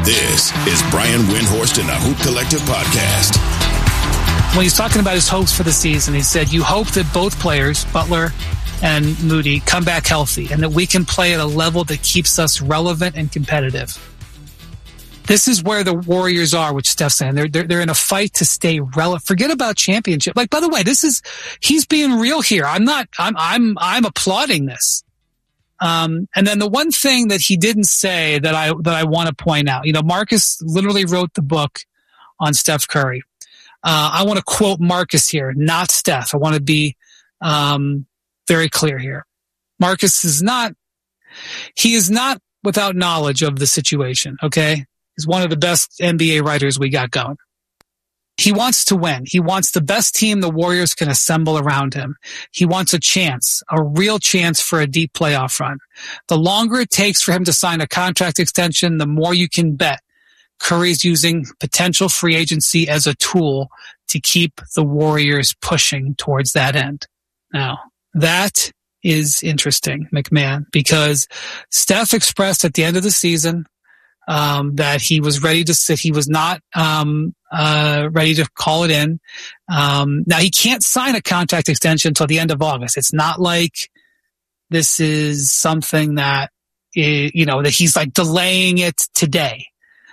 This is Brian Windhorst and the Hoop Collective podcast. When he's talking about his hopes for the season, he said, you hope that both players, Butler and Moody, come back healthy and that we can play at a level that keeps us relevant and competitive. This is where the Warriors are, which Steph's saying. They're in a fight to stay relevant. Forget about championship. Like, by the way, he's being real here. I'm applauding this. And then the one thing that he didn't say that I want to point out, Marcus literally wrote the book on Steph Curry. I want to quote Marcus here, not Steph. I want to be, very clear here. Marcus is not without knowledge of the situation. Okay. He's one of the best NBA writers we got going. He wants to win. He wants the best team the Warriors can assemble around him. He wants a real chance for a deep playoff run. The longer it takes for him to sign a contract extension, the more you can bet Curry's using potential free agency as a tool to keep the Warriors pushing towards that end. Now, that is interesting, McMahon, because Steph expressed at the end of the season that he was ready to sit. He was not ready to call it in. Now, he can't sign a contract extension until the end of August. It's not like this is something that, that he's like delaying it today.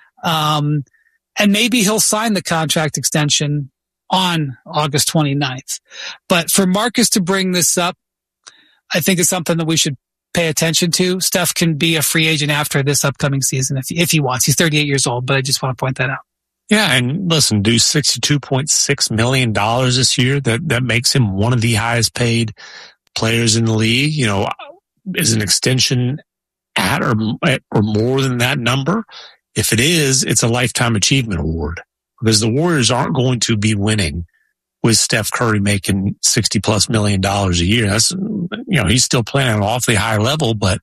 And maybe he'll sign the contract extension on August 29th. But for Marcus to bring this up, I think it's something that we should pay attention to. Steph can be a free agent after this upcoming season if he wants. He's 38 years old, but I just want to point that out. Yeah, and listen, do $62.6 million this year. That makes him one of the highest paid players in the league. Is an extension at or more than that number? If it is, it's a lifetime achievement award because the Warriors aren't going to be winning with Steph Curry making $60+ million a year. That's, he's still playing at an awfully high level, but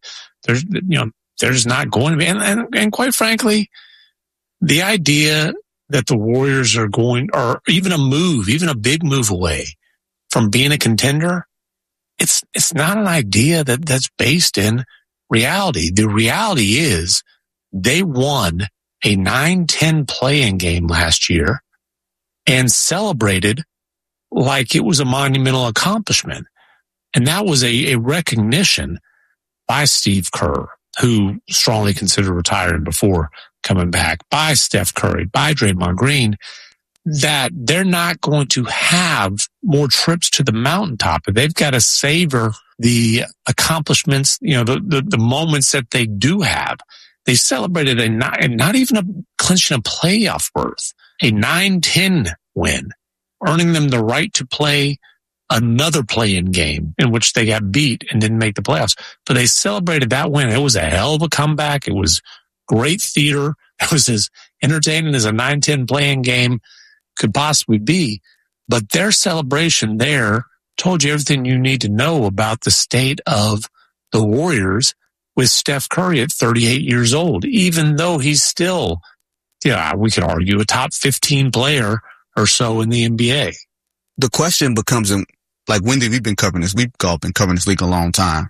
there's not going to be. And quite frankly, the idea that the Warriors are going, or even a big move away from being a contender, it's not an idea that's based in reality. The reality is they won a 9-10 play-in game last year and celebrated like it was a monumental accomplishment. And that was a recognition by Steve Kerr, who strongly considered retiring before coming back, by Steph Curry, by Draymond Green, that they're not going to have more trips to the mountaintop. They've got to savor the accomplishments, the moments that they do have. They celebrated not even clinching a playoff berth, a 9-10 win, earning them the right to play another play-in game in which they got beat and didn't make the playoffs. But they celebrated that win. It was a hell of a comeback. It was great theater. It was as entertaining as a 9-10 play-in game could possibly be. But their celebration there told you everything you need to know about the state of the Warriors with Steph Curry at 38 years old, even though he's still, we could argue, a top 15 player or so in the NBA. The question becomes, like, Wendy, we've been covering this. We've all been covering this league a long time.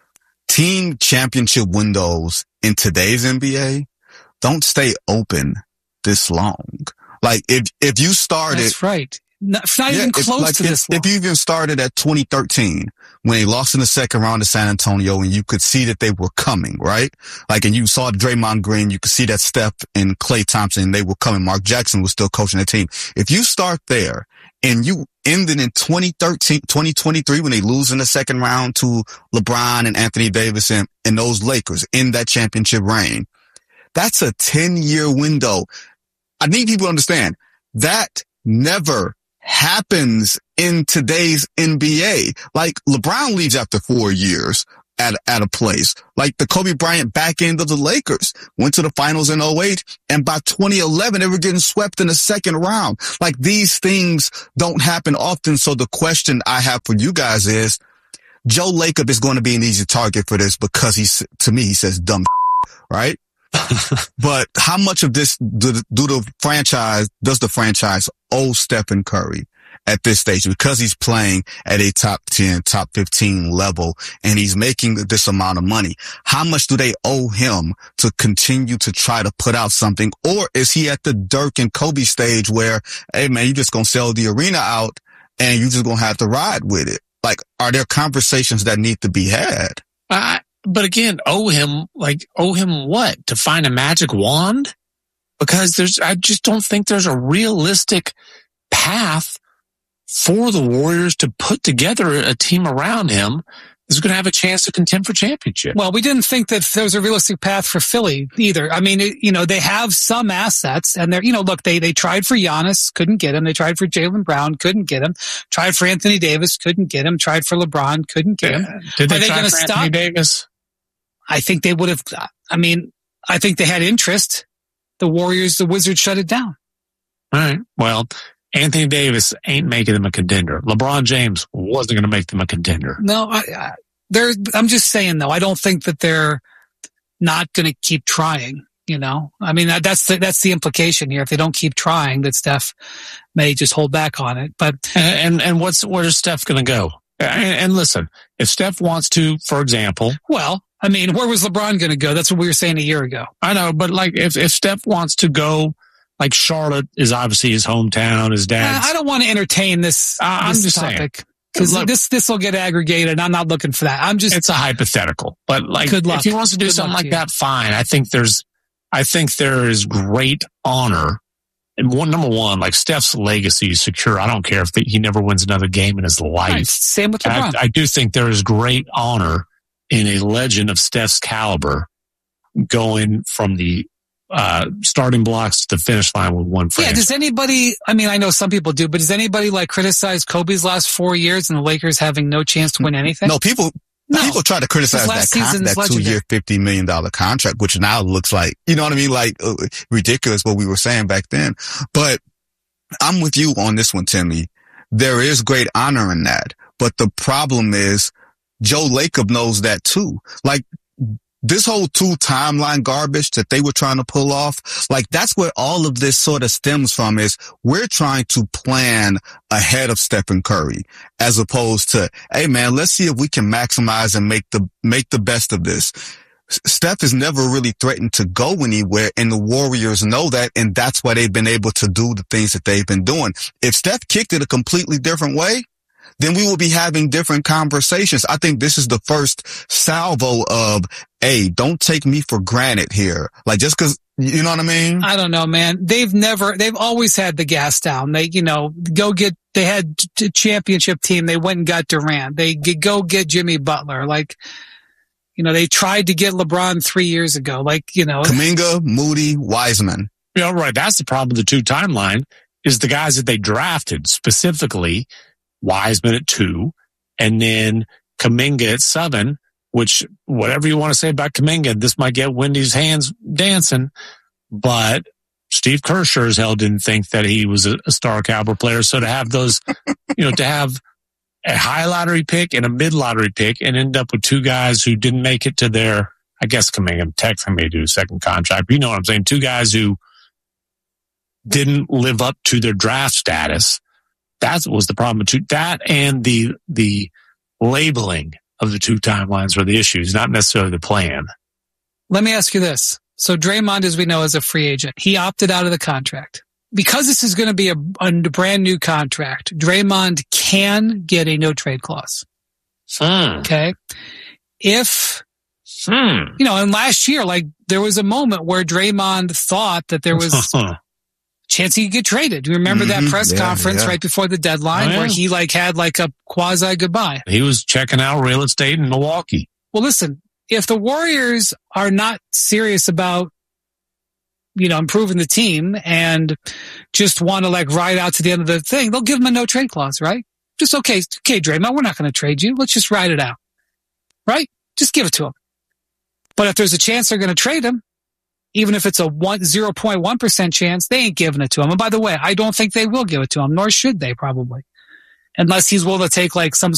Team championship windows in today's NBA don't stay open this long. Like, if you started... That's right. Not even close to this long. If you even started at 2013, when they lost in the second round to San Antonio, and you could see that they were coming, right? Like, and you saw Draymond Green, you could see that Steph and Klay Thompson, they were coming. Mark Jackson was still coaching the team. If you start there and you ended in 2023 when they lose in the second round to LeBron and Anthony Davis and those Lakers in that championship reign, that's a 10-year window. I need people to understand that never happens in today's NBA. Like, LeBron leaves after 4 years at a place. Like the Kobe Bryant back end of the Lakers went to the finals in 2008, and by 2011 they were getting swept in the second round. Like, these things don't happen often. So the question I have for you guys is, Joe Lacob is going to be an easy target for this because he says dumb right? But how much of this does the franchise owe Stephen Curry? at this stage because he's playing at a top 10, top 15 level and he's making this amount of money. How much do they owe him to continue to try to put out something? Or is he at the Dirk and Kobe stage where, hey man, you just gonna sell the arena out and you just gonna have to ride with it? Like, are there conversations that need to be had? But again, owe him what? To find a magic wand? Because I just don't think there's a realistic path for the Warriors to put together a team around him that's going to have a chance to contend for championship. Well, we didn't think that there was a realistic path for Philly either. I mean, they have some assets and they're, look, they tried for Giannis, couldn't get him. They tried for Jaylen Brown, couldn't get him. Tried for Anthony Davis, couldn't get him. Tried for LeBron, couldn't get him. Did they try for Anthony Davis? I think they would have. I think they had interest. The Wizards shut it down. All right. Well, Anthony Davis ain't making them a contender. LeBron James wasn't going to make them a contender. No, I'm just saying though, I don't think that they're not going to keep trying, I mean, that's the implication here. If they don't keep trying, that Steph may just hold back on it. But, and where is Steph going to go? And listen, if Steph wants to, for example, well, I mean, where was LeBron going to go? That's what we were saying a year ago. I know, but like if Steph wants to go, like Charlotte is obviously his hometown, his dad's. I don't want to entertain this topic because this will get aggregated. I'm not looking for that. It's a hypothetical, but like if he wants to do something like that, fine. I think there is great honor. And number one, like Steph's legacy is secure. I don't care if he never wins another game in his life. Right. Same with LeBron. I do think there is great honor in a legend of Steph's caliber going from the starting blocks to the finish line with one franchise. Yeah, does anybody, I know some people do, but does anybody criticize Kobe's last 4 years and the Lakers having no chance to win anything? No, people try to criticize that 2-year, $50 million contract, which now looks like, ridiculous what we were saying back then. But I'm with you on this one, Timmy. There is great honor in that. But the problem is Joe Lacob knows that too. Like, this whole 2 timeline garbage that they were trying to pull off, like that's where all of this sort of stems from is we're trying to plan ahead of Stephen Curry as opposed to, hey man, let's see if we can maximize and make the best of this. Steph has never really threatened to go anywhere and the Warriors know that and that's why they've been able to do the things that they've been doing. If Steph kicked it a completely different way, then we will be having different conversations. I think this is the first salvo of, hey, don't take me for granted here. Like, just cause, you know what I mean? I don't know, man. They've always had the gas down. They, they had a championship team. They went and got Durant. They go get Jimmy Butler. Like, they tried to get LeBron 3 years ago. Like, Kuminga, Moody, Wiseman. Right. That's the problem with the 2 timeline is the guys that they drafted specifically. Wiseman at 2, and then Kuminga at 7, which whatever you want to say about Kuminga, this might get Wendy's hands dancing, but Steve Kerr sure as hell didn't think that he was a star caliber player. So to have those, to have a high lottery pick and a mid lottery pick and end up with 2 guys who didn't make it to their, I guess Kuminga technically may do a second contract, but you know what I'm saying? 2 guys who didn't live up to their draft status. That was the problem. That and the labeling of the 2 timelines were the issues, not necessarily the plan. Let me ask you this. So Draymond, as we know, is a free agent. He opted out of the contract. Because this is going to be a brand new contract, Draymond can get a no trade clause. Okay. If, and last year, there was a moment where Draymond thought that there was chance he could get traded. Do you remember that press conference right before the deadline where he had a quasi goodbye? He was checking out real estate in Milwaukee. Well, listen, if the Warriors are not serious about, improving the team and just want to ride out to the end of the thing, they'll give him a no trade clause, right? Just okay, Draymond, we're not going to trade you. Let's just ride it out. Right? Just give it to him. But if there's a chance they're going to trade him, even if it's a 0.1% chance, they ain't giving it to him. And by the way, I don't think they will give it to him, nor should they probably. Unless he's willing to take some